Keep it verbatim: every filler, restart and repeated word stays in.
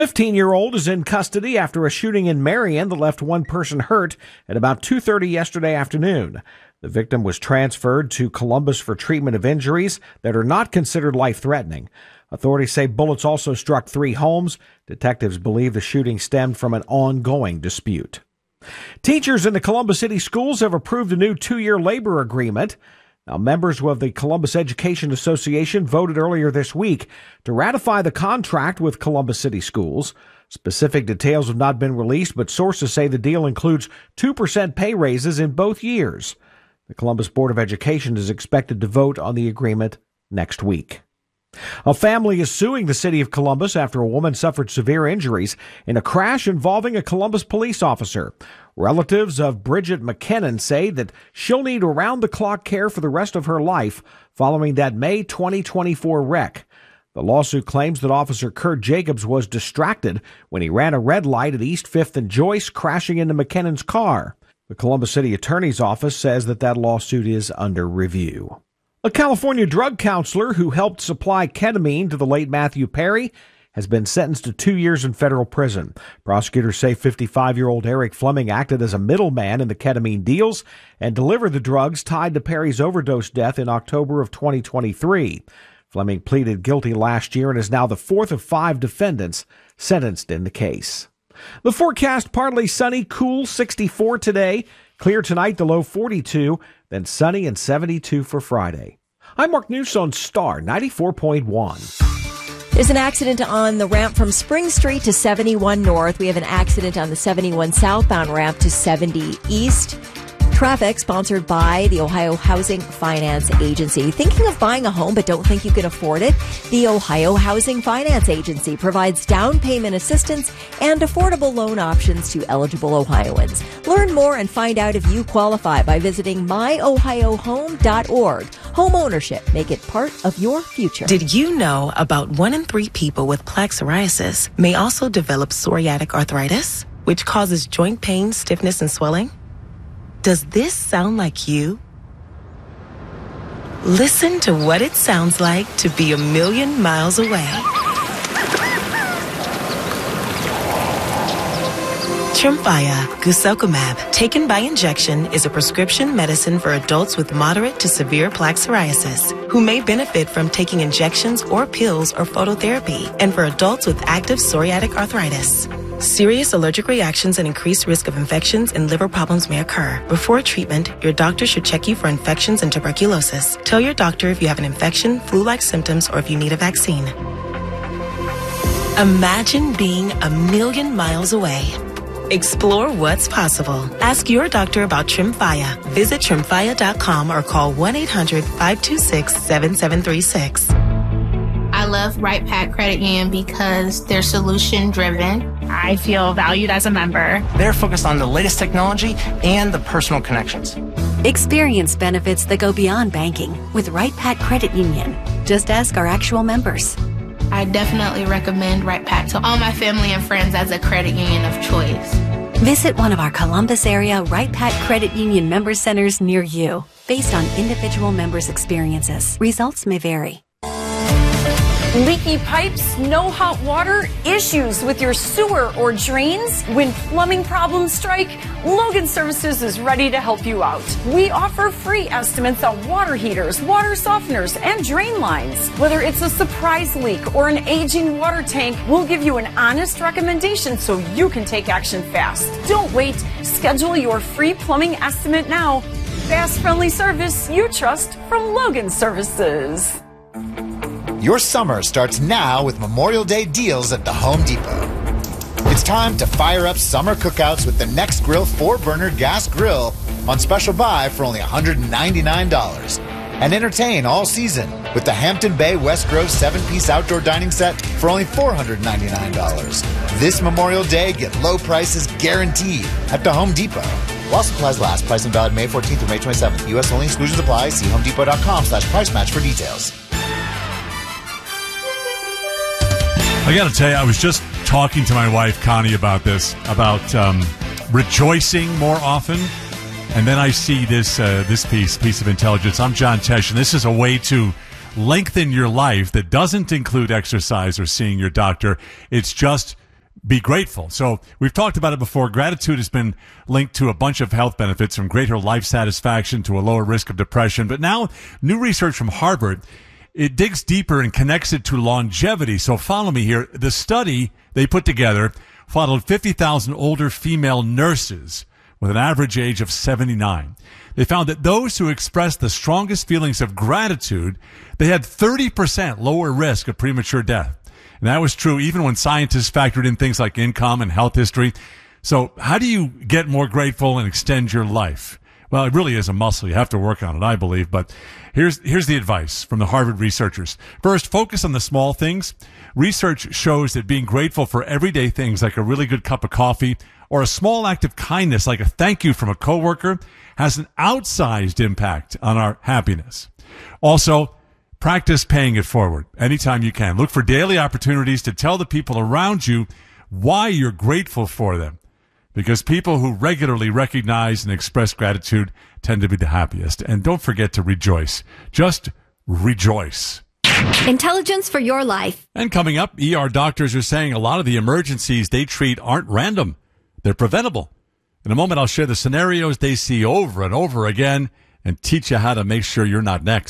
fifteen-year-old is in custody after a shooting in Marion that left one person hurt at about two thirty yesterday afternoon. The victim was transferred to Columbus for treatment of injuries that are not considered life-threatening. Authorities say bullets also struck three homes. Detectives believe the shooting stemmed from an ongoing dispute. Teachers in the Columbus City schools have approved a new two-year labor agreement. Now, members of the Columbus Education Association voted earlier this week to ratify the contract with Columbus City Schools. Specific details have not been released, but sources say the deal includes two percent pay raises in both years. The Columbus Board of Education is expected to vote on the agreement next week. A family is suing the city of Columbus after a woman suffered severe injuries in a crash involving a Columbus police officer. Relatives of Bridget McKinnon say that she'll need around-the-clock care for the rest of her life following that May twenty twenty-four wreck. The lawsuit claims that Officer Kurt Jacobs was distracted when he ran a red light at East fifth and Joyce, crashing into McKinnon's car. The Columbus City Attorney's Office says that that lawsuit is under review. A California drug counselor who helped supply ketamine to the late Matthew Perry has been sentenced to two years in federal prison. Prosecutors say fifty-five-year-old Eric Fleming acted as a middleman in the ketamine deals and delivered the drugs tied to Perry's overdose death in October of twenty twenty-three. Fleming pleaded guilty last year and is now the fourth of five defendants sentenced in the case. The forecast: partly sunny, cool, sixty-four today. Clear tonight, the low forty-two, then sunny and seventy-two for Friday. I'm Mark Newson, Star ninety-four point one. There's an accident on the ramp from Spring Street to seventy-one North. We have an accident on the seventy-one southbound ramp to seventy East. Traffic sponsored by the Ohio Housing Finance Agency. Thinking of buying a home but don't think you can afford it? The Ohio Housing Finance Agency provides down payment assistance and affordable loan options to eligible Ohioans. Learn more and find out if you qualify by visiting my ohio home dot org. Home ownership. Make it part of your future. Did you know about one in three people with plaque psoriasis may also develop psoriatic arthritis, which causes joint pain, stiffness, and swelling? Does this sound like you? Listen to what it sounds like to be a million miles away. Tremfya guselkumab, taken by injection, is a prescription medicine for adults with moderate to severe plaque psoriasis who may benefit from taking injections or pills or phototherapy, and for adults with active psoriatic arthritis. Serious allergic reactions and increased risk of infections and liver problems may occur. Before treatment, your doctor should check you for infections and tuberculosis. Tell your doctor if you have an infection, flu-like symptoms, or if you need a vaccine. Imagine being a million miles away. Explore what's possible. Ask your doctor about Tremfya. Visit tremfya dot com or call one eight hundred five two six seven seven three six. I love Right Pack Credit Union because they're solution driven. I feel valued as a member. They're focused on the latest technology and the personal connections. Experience benefits that go beyond banking with Right Pack Credit Union. Just ask our actual members. I definitely recommend Right Pack to all my family and friends as a credit union of choice. Visit one of our Columbus area Right Pack Credit Union member centers near you. Based on individual members' experiences, results may vary. Leaky pipes, no hot water, issues with your sewer or drains? When plumbing problems strike, Logan Services is ready to help you out. We offer free estimates on water heaters, water softeners, and drain lines. Whether it's a surprise leak or an aging water tank, we'll give you an honest recommendation so you can take action fast. Don't wait. Schedule your free plumbing estimate now. Fast, friendly service you trust from Logan Services. Your summer starts now with Memorial Day deals at the Home Depot. It's time to fire up summer cookouts with the Nextgrill four burner gas grill on special buy for only one hundred ninety-nine dollars. And entertain all season with the Hampton Bay West Grove seven piece outdoor dining set for only four hundred ninety-nine dollars. This Memorial Day, get low prices guaranteed at the Home Depot. While supplies last, price and valid May fourteenth through May twenty-seventh. U S only, exclusions apply. See homedepot dot com slash price match for details. I got to tell you, I was just talking to my wife, Connie, about this, about um, rejoicing more often. And then I see this uh, this piece, piece of intelligence. I'm John Tesh, and this is a way to lengthen your life that doesn't include exercise or seeing your doctor. It's just be grateful. So we've talked about it before. Gratitude has been linked to a bunch of health benefits, from greater life satisfaction to a lower risk of depression. But now new research from Harvard, it digs deeper and connects it to longevity. So follow me here. The study they put together followed fifty thousand older female nurses with an average age of seventy-nine. They found that those who expressed the strongest feelings of gratitude, they had thirty percent lower risk of premature death. And that was true even when scientists factored in things like income and health history. So how do you get more grateful and extend your life? Well, it really is a muscle. You have to work on it, I believe. But here's here's the advice from the Harvard researchers. First, focus on the small things. Research shows that being grateful for everyday things like a really good cup of coffee or a small act of kindness like a thank you from a coworker has an outsized impact on our happiness. Also, practice paying it forward anytime you can. Look for daily opportunities to tell the people around you why you're grateful for them, because people who regularly recognize and express gratitude tend to be the happiest. And don't forget to rejoice. Just rejoice. Intelligence for your life. And coming up, E R doctors are saying a lot of the emergencies they treat aren't random. They're preventable. In a moment, I'll share the scenarios they see over and over again and teach you how to make sure you're not next.